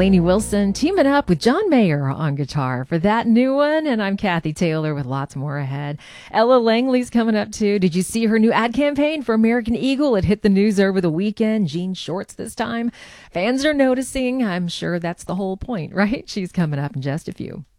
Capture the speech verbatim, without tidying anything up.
Lainey Wilson teaming up with John Mayer on guitar for that new one. And I'm Kathy Taylor with lots more ahead. Ella Langley's coming up too. Did you see her new ad campaign for American Eagle? It hit the news over the weekend. Jean shorts this time. Fans are noticing. I'm sure that's the whole point, right? She's coming up in just a few.